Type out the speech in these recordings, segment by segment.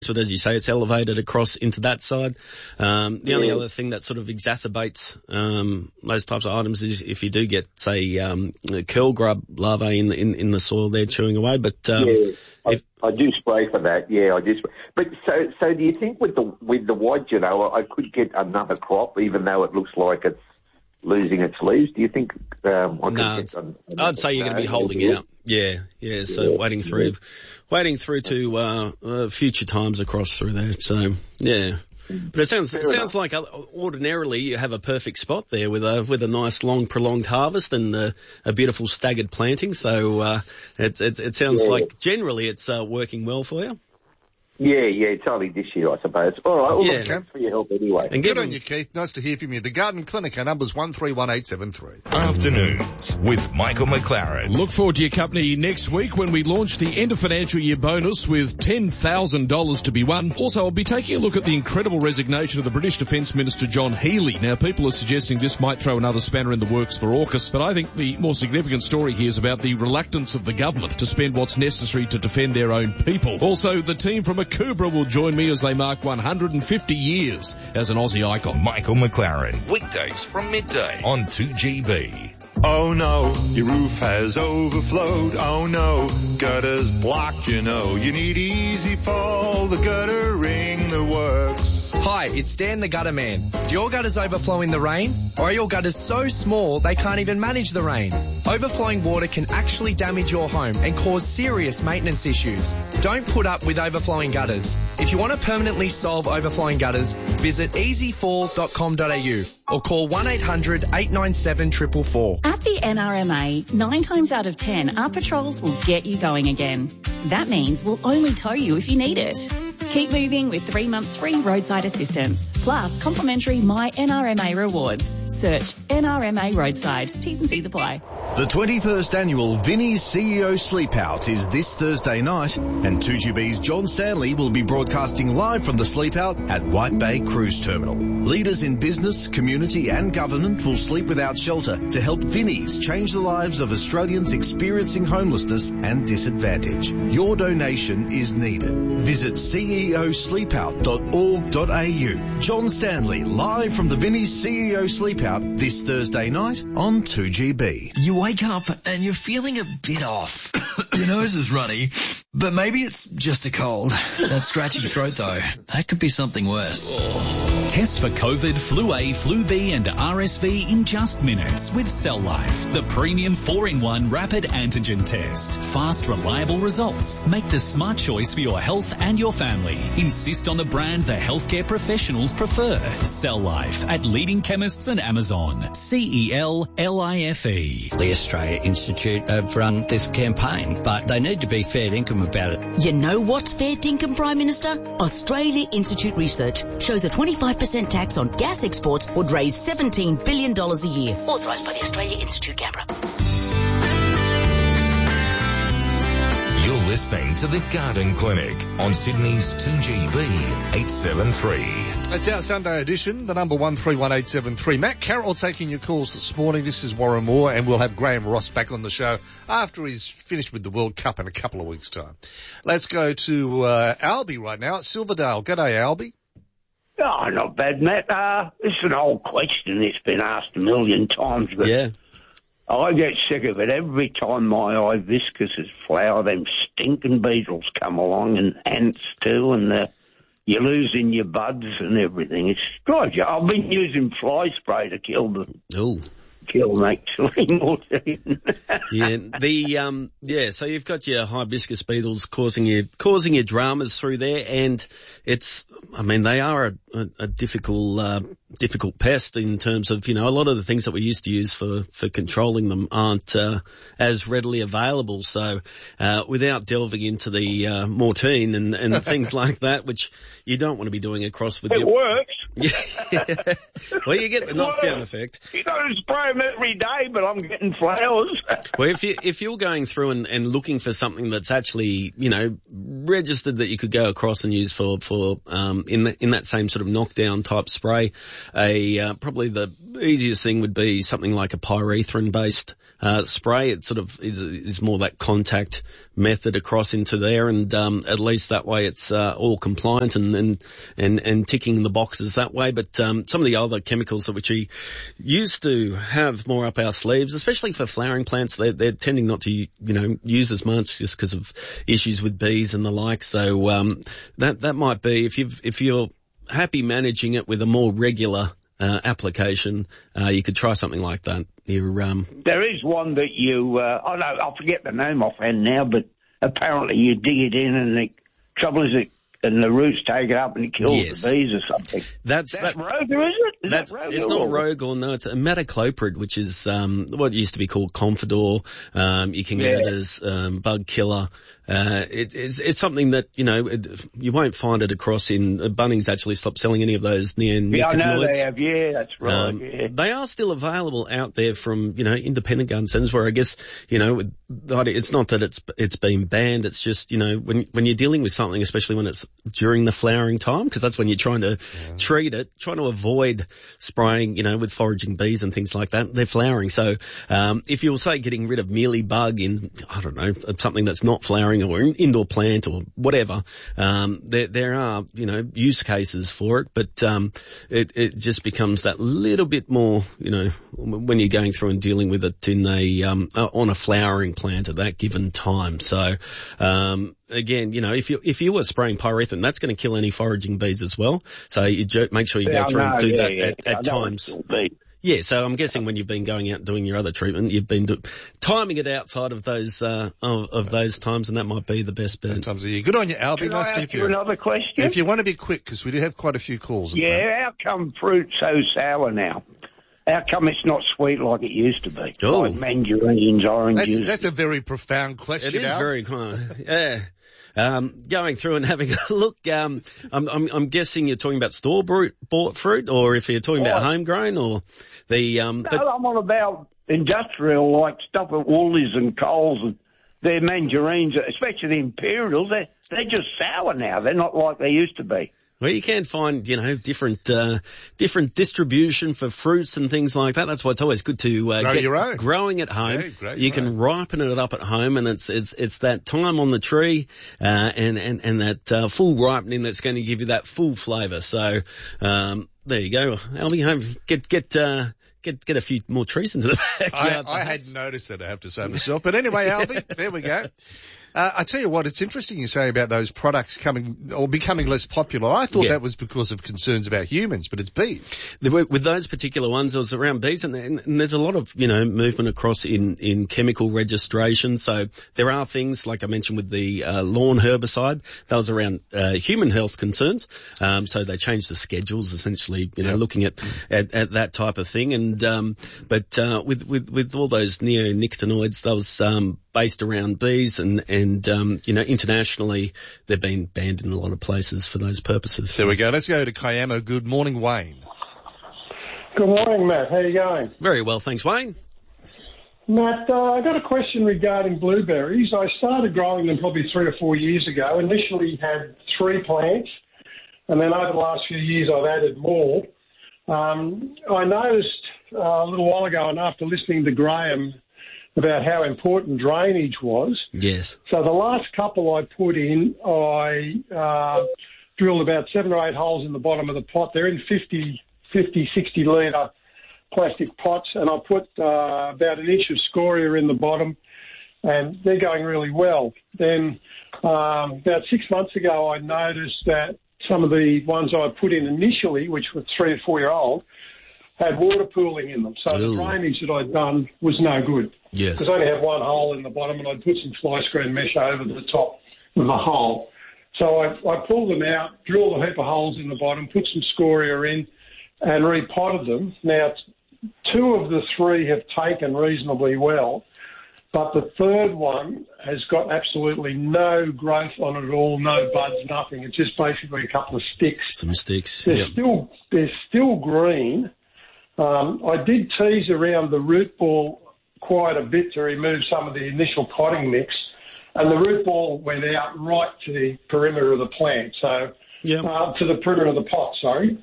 But as you say, it's elevated across into that side. The only other thing that sort of exacerbates those types of items is if you do get, say, curl grub larvae in the soil there chewing away. But I do spray for that. Yeah, I do. But so do you think with the white Genoa, I could get another crop, even though it looks like it's losing its leaves? Do you think I'd say you're going to be holding out. Yeah. So waiting through to future times across through there. So yeah. But it sounds like ordinarily you have a perfect spot there with a nice long prolonged harvest and a beautiful staggered planting. So it sounds like generally it's working well for you. Yeah, it's only this year, I suppose. All right, well, thanks for your help anyway. And good on you, Keith. Nice to hear from you. The Garden Clinic, our number's 131873. Afternoons with Michael McLaren. Look forward to your company next week when we launch the end of financial year bonus with $10,000 to be won. Also, I'll be taking a look at the incredible resignation of the British Defence Minister John Healey. Now, people are suggesting this might throw another spanner in the works for AUKUS, but I think the more significant story here is about the reluctance of the government to spend what's necessary to defend their own people. Also, the team from Akubra will join me as they mark 150 years as an Aussie icon. Michael McLaren, weekdays from midday on 2GB. Oh no, your roof has overflowed. Oh no, gutters blocked, you know. You need Easy Fall, the gutter ring that works. Hi, it's Dan the Gutter Man. Do your gutters overflow in the rain? Or are your gutters so small they can't even manage the rain? Overflowing water can actually damage your home and cause serious maintenance issues. Don't put up with overflowing gutters. If you want to permanently solve overflowing gutters, visit easyfall.com.au or call 1-800-897-444. At the NRMA, 9 times out of 10, our patrols will get you going again. That means we'll only tow you if you need it. Keep moving with 3 months free roadside assistance, plus complimentary My NRMA rewards. Search NRMA Roadside. T's and C's apply. The 21st annual Vinnie's CEO Sleep Out is this Thursday night, and 2GB's John Stanley will be broadcasting live from the Sleep Out at White Bay Cruise Terminal. Leaders in business, community and government will sleep without shelter to help Vinnie's change the lives of Australians experiencing homelessness and disadvantage. Your donation is needed. Visit ceosleepout.org.au. John Stanley live from the Vinnie's CEO Sleep Out this Thursday night on 2GB. You wake up and you're feeling a bit off. Your nose is runny, but maybe it's just a cold. That scratchy throat though, that could be something worse. Test for COVID, Flu A, Flu B and RSV in just minutes with Cell Life, the premium 4-in-1 rapid antigen test. Fast, reliable results. Make the smart choice for your health and your family. Insist on the brand the healthcare professionals prefer. Cell Life at leading chemists and Amazon. CELLIFE. The Australia Institute have run this campaign, but they need to be fair dinkum about it. You know what's fair dinkum, Prime Minister? Australia Institute research shows a 25% tax on gas exports would raise $17 billion a year. Authorised by the Australia Institute, Canberra. You're listening to the Garden Clinic on Sydney's 2GB 873. It's our Sunday edition, the number 131873. Matt Carroll taking your calls this morning. This is Warren Moore, and we'll have Graham Ross back on the show after he's finished with the World Cup in a couple of weeks' time. Let's go to Albie right now at Silverdale. G'day, Albie. Oh, not bad, Matt. It's an old question. It's been asked a million times, but I get sick of it. Every time my hibiscus is flower, them stinking beetles come along, and ants too, and you're losing your buds and everything. It's drives you. I've been using fly spray to kill them. Kill them, actually, more than so you've got your hibiscus beetles causing your dramas through there, and they are a difficult pest in terms of, a lot of the things that we used to use for controlling them aren't as readily available. So without delving into the mortine and things like that, which you don't want to be doing across with it works. Well, you get the knockdown effect. You got to spray them every day, but I'm getting flowers. Well, if you're going through and looking for something that's actually, registered that you could go across and use for in that same sort of knockdown type spray, probably the easiest thing would be something like a pyrethrin based spray. It sort of is more that contact method across into there, and at least that way it's all compliant and ticking the boxes that way. But some of the other chemicals that which we used to have more up our sleeves, especially for flowering plants, they're tending not to use as much just because of issues with bees and the like. So that might be, if you're happy managing it with a more regular application, you could try something like that. There is one that I forget the name offhand now, but apparently you dig it in and the trouble is and the roots take it up and it kills the bees or something. That's Rogar, is it? It's not Rogar, no, it's a metacloprid, which is what used to be called Confidor. You can get it as bug killer. It's something that, you won't find it across in Bunnings actually stopped selling any of those neonicotinoids. Yeah, I know they have, that's right. They are still available out there from, independent gun centres where I guess, it's not that it's been banned, it's just, when you're dealing with something, especially when it's during the flowering time, because that's when you're trying to treat it, trying to avoid spraying, with foraging bees and things like that. They're flowering. So, if you'll say getting rid of mealybug in, I don't know, something that's not flowering or an indoor plant or whatever, there are, use cases for it, but, it just becomes that little bit more, when you're going through and dealing with it in on a flowering plant at that given time. So, again, if you were spraying pyrethrin, that's going to kill any foraging bees as well. So you make sure you go through and do that at times. Yeah, so I'm guessing when you've been going out and doing your other treatment, you've been timing it outside of those of those times, and that might be the best bet. Times of year. Good on you, Al. Can I ask you another question? If you want to be quick, because we do have quite a few calls. How come fruit's so sour now? How come it's not sweet like it used to be? Oh. Like mandarins, oranges. That's a very profound question, It is Al. very yeah. Going through and having a look, I'm guessing you're talking about store-bought fruit, or if you're talking about homegrown, or the. No, I'm on about industrial, like stuff at Woolies and Coles, and their mandarins, especially the Imperials. They're just sour now. They're not like they used to be. Well, you can find, different distribution for fruits and things like that. That's why it's always good to get your own. Growing at home. Yeah, you can ripen it up at home, and it's that time on the tree, and that full ripening that's going to give you that full flavour. So, there you go. Albie, get a few more trees into the backyard. I hadn't noticed that, I have to say myself. But anyway, Albie, there we go. I tell you what, it's interesting you say about those products becoming less popular. I thought that was because of concerns about humans, but it's bees. With those particular ones, it was around bees, and there's a lot of, movement across in chemical registration. So there are things, like I mentioned with the lawn herbicide, that was around human health concerns. So they changed the schedules, essentially, looking at that type of thing. And but with all those neonicotinoids, that was based around bees, and internationally they've been banned in a lot of places for those purposes. There we go. Let's go to Kiama. Good morning, Wayne. Good morning, Matt. How are you going? Very well, thanks, Wayne. Matt, I got a question regarding blueberries. I started growing them probably 3 or 4 years ago. Initially had 3 plants, and then over the last few years I've added more. I noticed a little while ago, and after listening to Graham, about how important drainage was. Yes. So the last couple I put in, I drilled about 7 or 8 holes in the bottom of the pot. They're in 50, 60 litre plastic pots, and I put about an inch of scoria in the bottom, and they're going really well. Then about 6 months ago, I noticed that some of the ones I put in initially, which were 3 or 4 year old, had water pooling in them. So the drainage that I'd done was no good. Yes. Because I only had 1 hole in the bottom, and I'd put some fly screen mesh over the top of the hole. So I pulled them out, drilled a heap of holes in the bottom, put some scoria in, and repotted them. Now, 2 of the 3 have taken reasonably well. But the third one has got absolutely no growth on it at all, no buds, nothing. It's just basically a couple of sticks. Some sticks. They're still green. I did tease around the root ball quite a bit to remove some of the initial potting mix, and the root ball went out right to the perimeter of the plant, to the perimeter of the pot, sorry.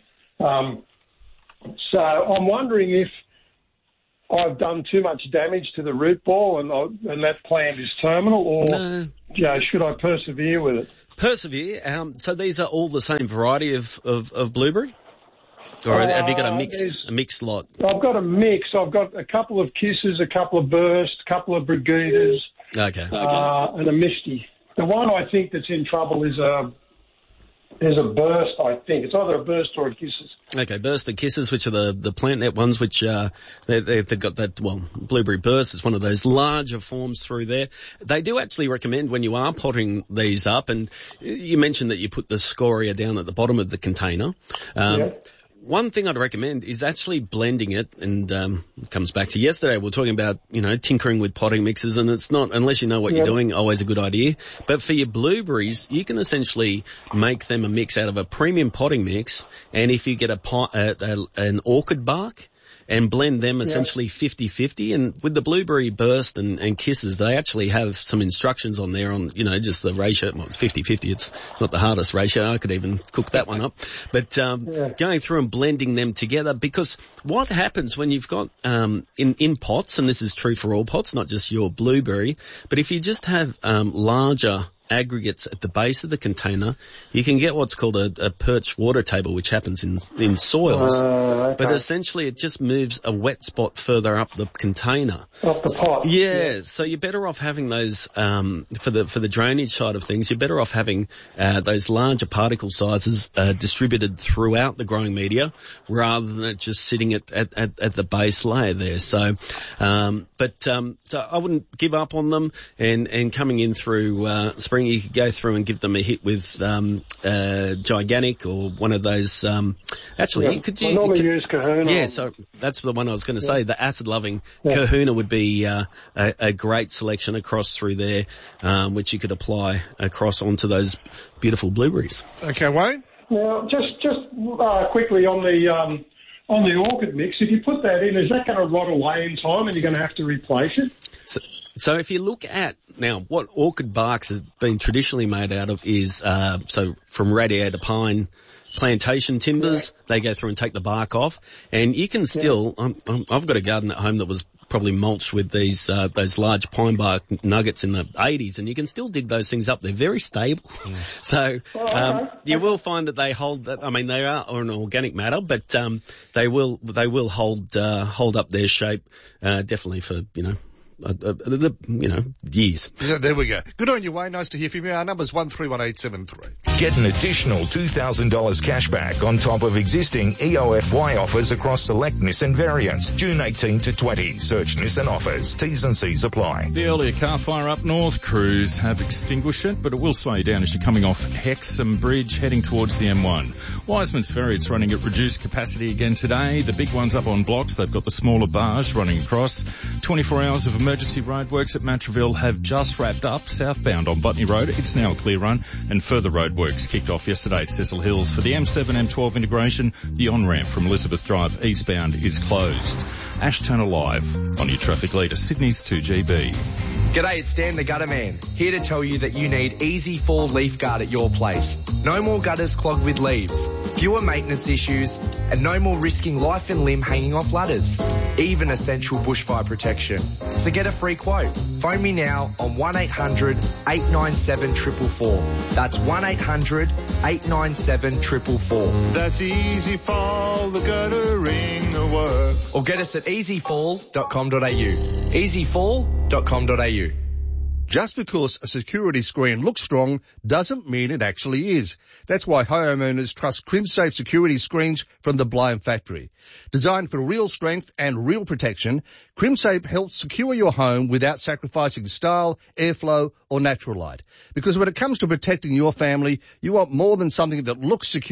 So I'm wondering if I've done too much damage to the root ball and that plant is terminal, or should I persevere with it? Persevere. So these are all the same variety of blueberry? Or have you got a mixed lot? I've got a mix. I've got a couple of Kisses, a couple of Burst, a couple of Brigidas, and a Misty. The one I think that's in trouble is a Burst, I think. It's either a Burst or a Kisses. Okay, Burst and Kisses, which are the plant net ones, which they've got that, Blueberry Burst is one of those larger forms through there. They do actually recommend when you are potting these up, and you mentioned that you put the scoria down at the bottom of the container. One thing I'd recommend is actually blending it, and it comes back to yesterday. We were talking about, tinkering with potting mixes, and it's not, unless you know what you're doing, always a good idea. But for your blueberries, you can essentially make them a mix out of a premium potting mix, and if you get an orchid bark, and blend them essentially 50-50. And with the Blueberry Burst and Kisses, they actually have some instructions on there on, just the ratio. Well, it's 50-50. It's not the hardest ratio. I could even cook that one up. But going through and blending them together, because what happens when you've got in pots, and this is true for all pots, not just your blueberry, but if you just have larger aggregates at the base of the container, you can get what's called a perch water table, which happens in soils. But essentially it just moves a wet spot further up the container. Up the pot. Yeah, so you're better off having those, for the drainage side of things, you're better off having those larger particle sizes distributed throughout the growing media rather than it just sitting at the base layer there. So, so I wouldn't give up on them, and coming in through spring, you could go through and give them a hit with Gigantic or one of those. Actually, could you? I normally use Kahuna. Yeah, so that's the one I was going to say. The acid-loving Kahuna would be a great selection across through there, which you could apply across onto those beautiful blueberries. Okay, Wayne. Now, just quickly on the orchid mix, if you put that in, is that going to rot away in time, and you're going to have to replace it? So if you look at now what orchid barks have been traditionally made out of is so from radiata pine plantation timbers, they go through and take the bark off, and you can still. I've got a garden at home that was probably mulched with those large pine bark nuggets in the 80s, and you can still dig those things up. They're very stable. So you will find that they hold that. I mean, they are an organic matter, but they will hold up their shape definitely for years. Yeah, there we go. Good on you, Wayne. Nice to hear from you. Our number's 131873. Get an additional $2,000 cash back on top of existing EOFY offers across select Nissan variants. June 18 to 20. Search Nissan offers. T's and C's apply. The earlier car fire up north, crews have extinguished it, but it will slow you down as you're coming off Hexham Bridge heading towards the M1. Wiseman's Ferry, it's running at reduced capacity again today. The big one's up on blocks. They've got the smaller barge running across. 24 hours of emergency roadworks at Matraville have just wrapped up. Southbound on Botany Road, it's now a clear run, and further roadworks kicked off yesterday at Cecil Hills. For the M7 M12 integration, the on-ramp from Elizabeth Drive eastbound is closed. Ash Turner Live on your traffic leader, Sydney's 2GB. G'day, it's Dan the Gutter Man, here to tell you that you need Easy Fall Leaf Guard at your place. No more gutters clogged with leaves, fewer maintenance issues, and no more risking life and limb hanging off ladders. Even essential bushfire protection. So get a free quote. Phone me now on 1-800-897-444. That's 1-800-897-444. That's Easy Fall, the guttering the work. Or get us at easyfall.com.au. easyfall.com.au. Just because a security screen looks strong doesn't mean it actually is. That's why homeowners trust CrimSafe security screens from the Blind Factory. Designed for real strength and real protection, CrimSafe helps secure your home without sacrificing style, airflow or natural light. Because when it comes to protecting your family, you want more than something that looks secure.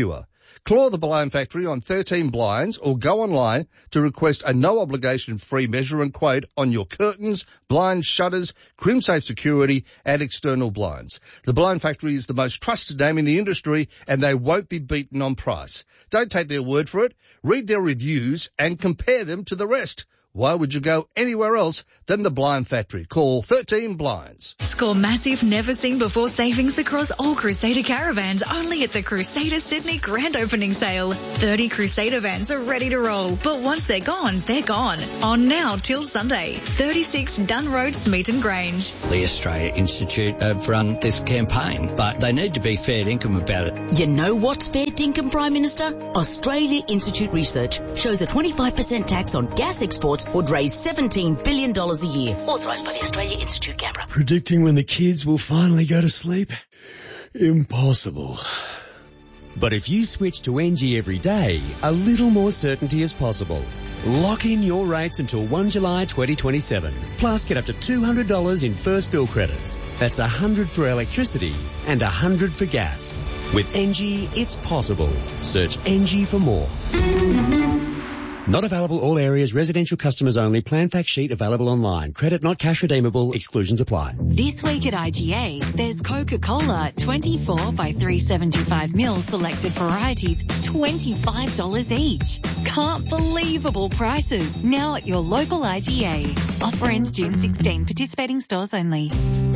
Call the Blind Factory on 13 Blinds or go online to request a no-obligation free measure and quote on your curtains, blinds, shutters, crimsafe security and external blinds. The Blind Factory is the most trusted name in the industry and they won't be beaten on price. Don't take their word for it. Read their reviews and compare them to the rest. Why would you go anywhere else than the Blind Factory? Call 13 Blinds. Score massive never-seen-before savings across all Crusader caravans only at the Crusader Sydney Grand Opening Sale. 30 Crusader vans are ready to roll, but once they're gone, they're gone. On now till Sunday. 36 Dunn Road, Smeaton Grange. The Australia Institute have run this campaign, but they need to be fair dinkum about it. You know what's fair dinkum, Prime Minister? Australia Institute research shows a 25% tax on gas exports would raise $17 billion a year. Authorised by the Australia Institute, Canberra. Predicting when the kids will finally go to sleep? Impossible. But if you switch to NG every day, a little more certainty is possible. Lock in your rates until 1 July 2027. Plus get up to $200 in first bill credits. That's $100 for electricity and $100 for gas. With NG, it's possible. Search NG for more. Not available all areas, residential customers only. Plan fact sheet available online. Credit not cash redeemable. Exclusions apply. This week at IGA, there's Coca-Cola 24 by 375 ml selected varieties, $25 each. Can't believable prices. Now at your local IGA. Offer ends June 16. Participating stores only.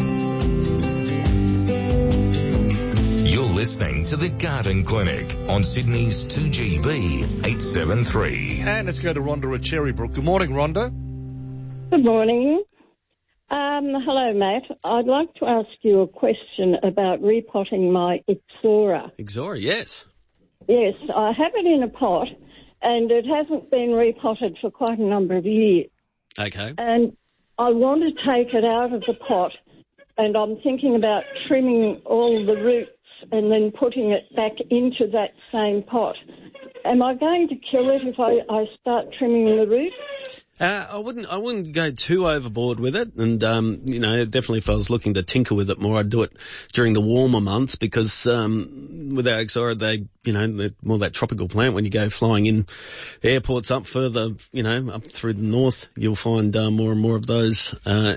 You're listening to The Garden Clinic on Sydney's 2GB 873. And let's go to Rhonda at Cherrybrook. Good morning, Rhonda. Good morning. Hello, Matt. I'd like to ask you a question about repotting my Ixora. Ixora, yes. Yes, I have it in a pot, and it hasn't been repotted for quite a number of years. Okay. And I want to take it out of the pot, and I'm thinking about trimming all the roots and then putting it back into that same pot. Am I going to kill it if I start trimming the roots? I wouldn't go too overboard with it, and definitely if I was looking to tinker with it more, I'd do it during the warmer months because with our Ixora, they're more that tropical plant. When you go flying in airports up further, up through the north, you'll find more and more of those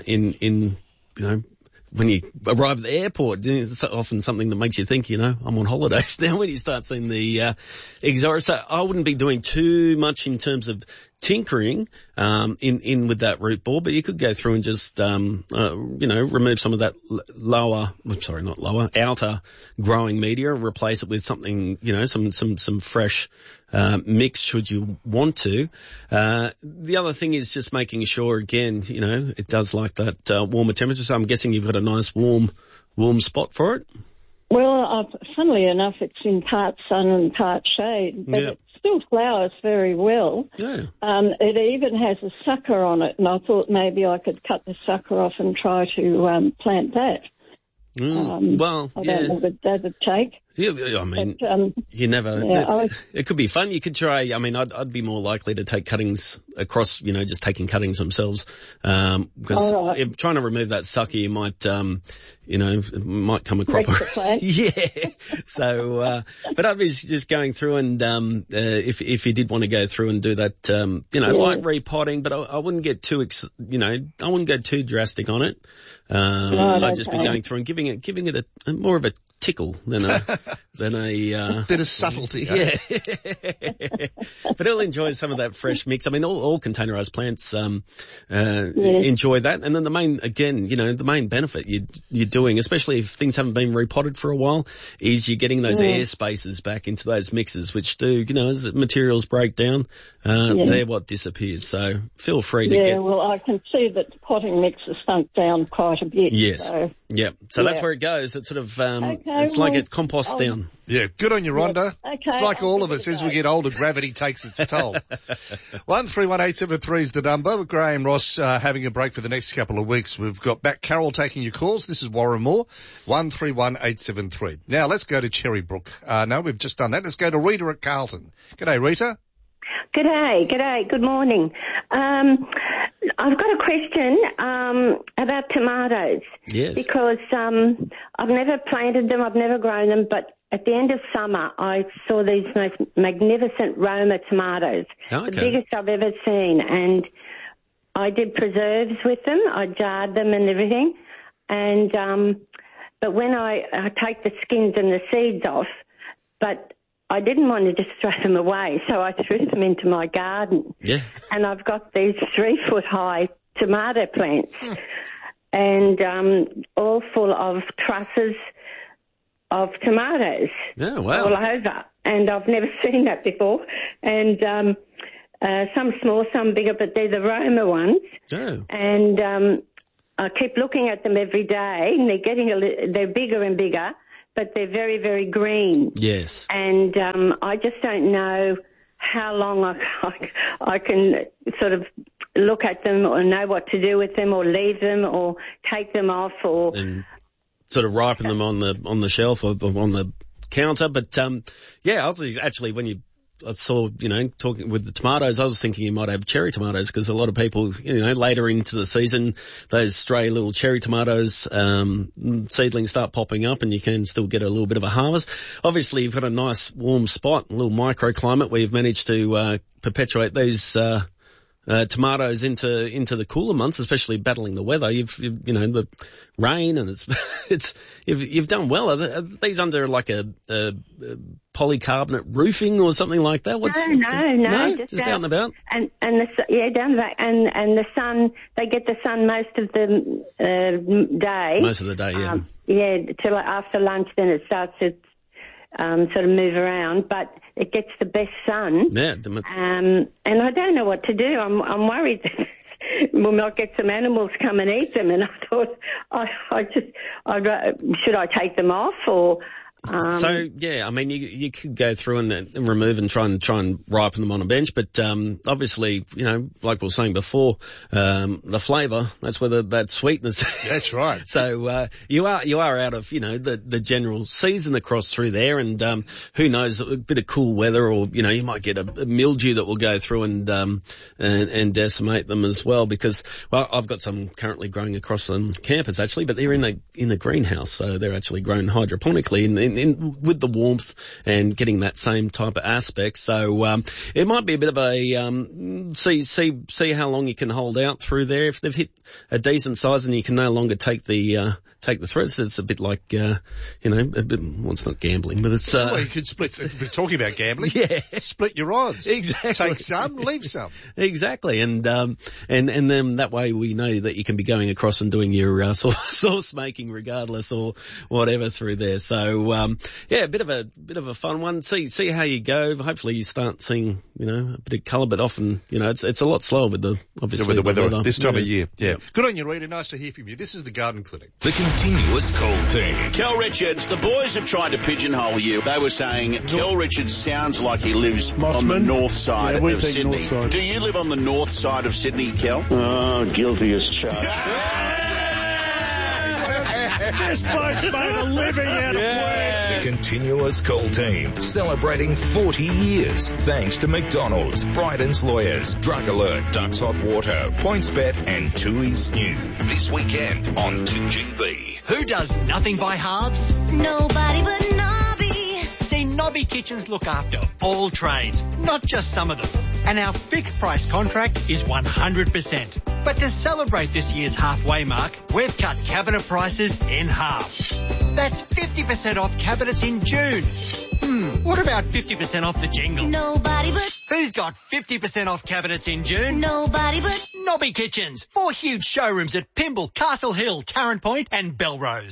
when you arrive at the airport. It's often something that makes you think, I'm on holidays now when you start seeing the Ixora. So I wouldn't be doing too much in terms of tinkering in with that root ball, but you could go through and just remove some of that outer growing media, replace it with something, some fresh mix should you want to. The other thing is just making sure, again, it does like that warmer temperature. So I'm guessing you've got a nice warm spot for it. Well, funnily enough, it's in part sun and part shade, but it still flowers very well. Yeah. It even has a sucker on it, and I thought maybe I could cut the sucker off and try to plant that. I don't know what that would take. Yeah, I mean, you never. It could be fun. You could try. I mean, I'd be more likely to take cuttings across. Just taking cuttings themselves, because if trying to remove that sucker, you might, it might come a cropper. Yeah. So, but I'd be just going through and if you did want to go through and do that, like repotting, but I wouldn't get too, I wouldn't go too drastic on it. I'd just be going through and giving it a more of a tickle than a bit of subtlety. Yeah. But it'll enjoy some of that fresh mix. I mean, all containerized plants enjoy that. And then the main benefit you're doing, especially if things haven't been repotted for a while, is you're getting those air spaces back into those mixes, which do, as materials break down, they're what disappears. So feel free to get. Well, I can see that the potting mix has sunk down quite a bit. Yes. So that's where it goes. It's sort of, it's like it composts down. Yeah, good on you, Rhonda. Okay, it's like all of us, as we get older, gravity takes its toll. 131873 is the number. Graham Ross having a break for the next couple of weeks. We've got Matt Carroll taking your calls. This is Warren Moore, 131873. Now, let's go to Cherrybrook. No, we've just done that. Let's go to Rita at Carlton. G'day, Rita. G'day, good morning. I've got a question about tomatoes. Yes. Because I've never planted them, I've never grown them, but at the end of summer, I saw these most magnificent Roma tomatoes, the biggest I've ever seen, and I did preserves with them. I jarred them and everything, and but when I take the skins and the seeds off, but I didn't want to just throw them away, so I threw them into my garden. Yeah. And I've got these 3-foot-high tomato plants, and all full of trusses of tomatoes all over. And I've never seen that before. And some small, some bigger, but they're the Roma ones. Oh. And I keep looking at them every day, and they're bigger and bigger, but they're very, very green. Yes. And I just don't know how long I can sort of look at them or know what to do with them or leave them or take them off or... And sort of ripen them on the shelf or on the counter. But, I was actually, when I saw, talking with the tomatoes, I was thinking you might have cherry tomatoes because a lot of people, later into the season, those stray little cherry tomatoes, seedlings start popping up and you can still get a little bit of a harvest. Obviously, you've got a nice warm spot, a little microclimate where you've managed to perpetuate these tomatoes into the cooler months, especially battling the weather. You've the rain and you've done well. Are these under like a polycarbonate roofing or something like that? No, just out and about. And down the back, and the sun. They get the sun most of the day. Most of the day, yeah. Till after lunch, then it starts to sort of move around, but it gets the best sun. Yeah. And I don't know what to do. I'm worried we might get some animals come and eat them. And I thought, should I take them off or? You could go through and remove and try and ripen them on a bench, but obviously, like we were saying before, the flavour, that's where that sweetness. That's right. So you are out of the general season across through there, and who knows, a bit of cool weather, or you might get a mildew that will go through and decimate them as well. Because I've got some currently growing across on campus actually, but they're in the greenhouse, so they're actually grown hydroponically with the warmth and getting that same type of aspect. So it might be a bit of a see how long you can hold out through there. If they've hit a decent size and you can no longer take the threads, it's a bit like it's not gambling, but it's you could split. If we're talking about gambling, split your odds. Exactly. Take some, leave some. Exactly, and then that way we know that you can be going across and doing your sauce making regardless or whatever through there. So a bit of a fun one. See how you go. Hopefully you start seeing a bit of colour, but often it's a lot slower with the weather this time of year. Yeah. Good on you, Rita. Nice to hear from you. This is the Garden Clinic. The continuous cold team. Kel Richards, the boys have tried to pigeonhole you. They were saying Kel Richards sounds like he lives on the north side of Sydney. Do you live on the north side of Sydney, Kel? Oh, guilty as charged. This bloke's made a living out of work. The continuous cold team, celebrating 40 years. Thanks to McDonald's, Bryden's Lawyers, Drug Alert, Ducks Hot Water, PointsBet, and Tui's New. This weekend on 2GB. Who does nothing by halves? Nobody but Nobby. See, Nobby Kitchens look after all trades, not just some of them. And our fixed price contract is 100%. But to celebrate this year's halfway mark, we've cut cabinet prices in half. That's 50% off cabinets in June. What about 50% off the jingle? Nobody but... Who's got 50% off cabinets in June? Nobody but... Nobby Kitchens. 4 huge showrooms at Pymble, Castle Hill, Tarrant Point and Belrose.